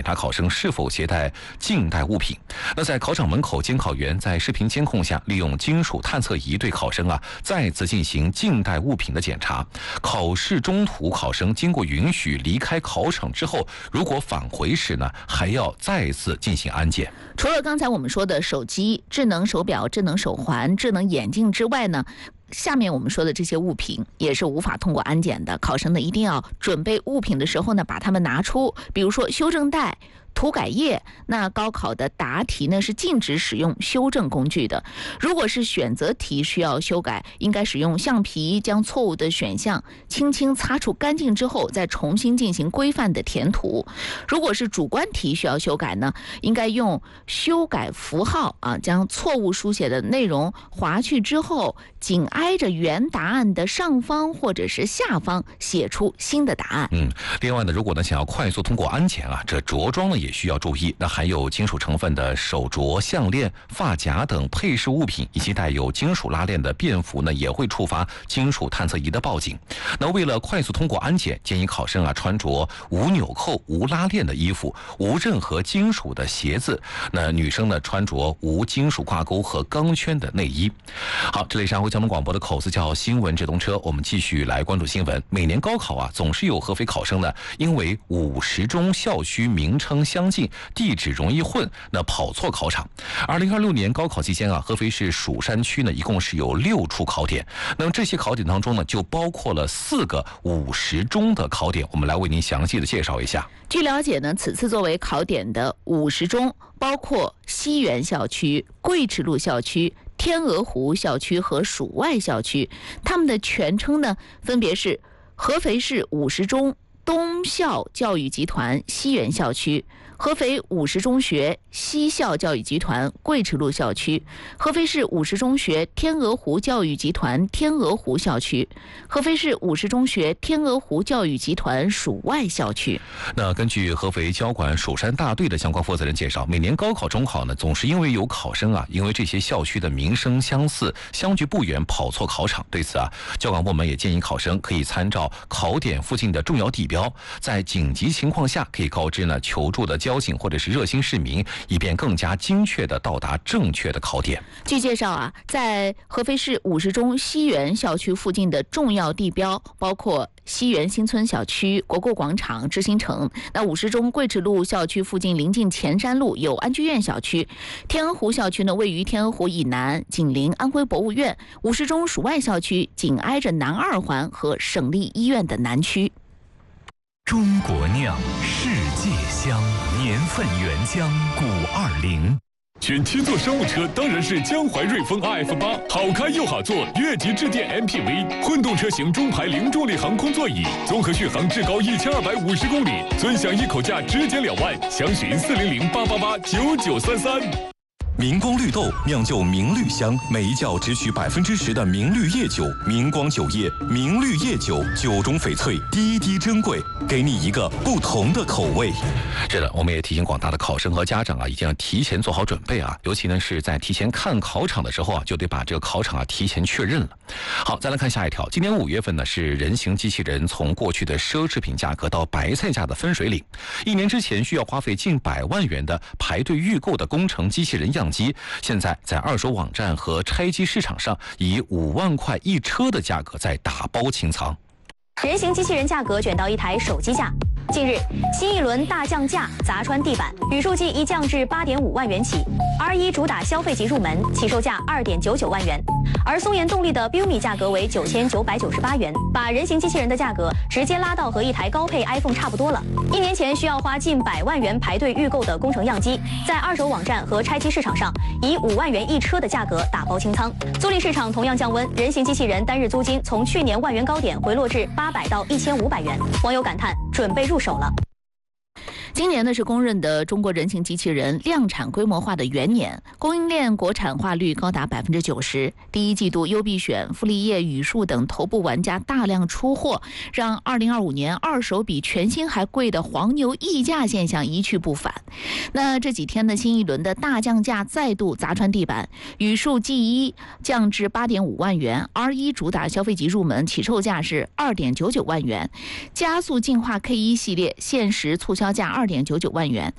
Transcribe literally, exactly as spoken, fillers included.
查考生是否携带静态物品。那在考场门口，监考员在视频监控下，利用金属探测仪对考生啊再次进行静态物品的检查。考试中途，考生经过允许离开考场之后，如果返回时呢，还要再次进行安检。 除了刚才我们说的手机、智能手表、智能手环、智能眼镜之外呢，下面我们说的这些物品也是无法通过安检的。考生呢一定要准备物品的时候呢，把它们拿出，比如说修正带、涂改液。那高考的答题呢是禁止使用修正工具的。如果是选择题需要修改，应该使用橡皮将错误的选项轻轻擦除干净之后，再重新进行规范的填涂。如果是主观题需要修改呢，应该用修改符号啊，将错误书写的内容划去之后，紧挨着原答案的上方或者是下方写出新的答案。 嗯，另外呢，如果呢想要快速通过安检啊，这着装呢也需要注意。那含有金属成分的手镯、项链、发夹等配饰物品，以及带有金属拉链的便服呢，也会触发金属探测仪的报警。那为了快速通过安检，建议考生啊穿着无纽扣、无拉链的衣服，无任何金属的鞋子。那女生呢穿着无金属挂钩和钢圈的内衣。好，这里是安徽交通广播的口子叫新闻直通车，我们继续来关注新闻。每年高考啊，总是有合肥考生呢，因为五十中校区名称相近，地址容易混，那跑错考场。二零二六年高考期间啊，合肥市蜀山区呢，一共是有六处考点。那么这些考点当中呢，就包括了四个五十中的考点，我们来为您详细的介绍一下。 据了解呢，此次作为考点的五十中包括西园校区、桂池路校区、天鹅湖校区和蜀外校区，它们的全称呢分别是合肥市五十中东校教育集团西园校区、合肥五十中学西校教育集团桂池路校区、合肥市五十中学天鹅湖教育集团天鹅湖校区、合肥市五十中学天鹅湖教育集团蜀外校区。 那根据合肥交管蜀山大队的相关负责人介绍，每年高考中考呢，总是因为有考生啊，因为这些校区的名声相似，相距不远，跑错考场。对此啊，交管部门也建议考生可以参照考点附近的重要地标，在紧急情况下可以告知呢求助的交警或者是热心市民，以便更加精确地到达正确的考点。 据介绍啊，在合肥市五十中西园校区附近的重要地标包括西园新村小区、国购广场、知新城。那五十中桂池路校区附近临近前山路有安居院校区，天鹅湖校区呢位于天鹅湖以南，紧邻安徽博物院。五十中蜀外校区紧挨着南二环和省立医院的南区。 中国酿，世界香，年份原浆五二零。 选七座商务车当然是江淮瑞风 R F 八，好开又好坐，越级致电 M P V， 混动车型中排零重力航空座椅，综合续航至高一千二百五十公里，尊享一口价直减两万，详询四零零八八八九九三三。 明光绿豆酿就明绿香，每一窖只取百分之十的明绿叶酒，明光酒业明绿叶酒，酒中翡翠，滴滴珍贵，给你一个不同的口味。 是的，我们也提醒广大的考生和家长啊，一定要提前做好准备啊，尤其呢是在提前看考场的时候啊，就得把这个考场啊提前确认了。好，再来看下一条，今年五月份呢是人形机器人从过去的奢侈品价格到白菜价的分水岭，一年之前需要花费近百万元的排队预购的工程机器人样机，现在在二手网站和拆机市场上以五万块一车的价格在打包清仓。 人形机器人价格卷到一台手机价。近日，新一轮大降价砸穿地板，语数记一降至八点五万元起 ，R 一主打消费级入门，起售价二点九九万元，而松研动力的 Biome 价格为九千九百九十八元，把人形机器人的价格直接拉到和一台高配 iPhone 差不多了。一年前需要花近百万元排队预购的工程样机，在二手网站和拆机市场上以五万元一车的价格打包清仓。租赁市场同样降温，人形机器人单日租金从去年万元高点回落至八百到一千五百元，网友感叹准备入手了。 今年呢是公认的中国人形机器人量产规模化的元年，供应链国产化率高达百分之九十。第一季度优必选、富力业、宇树等头部玩家大量出货，让二零二五年二手比全新还贵的黄牛溢价现象一去不返。那这几天呢，新一轮的大降价再度砸穿地板，宇树 G 一降至八点五万元 ，R 一主打消费级入门，起售价是二点九九万元，加速进化 K 一系列限时促销价二点九九万元。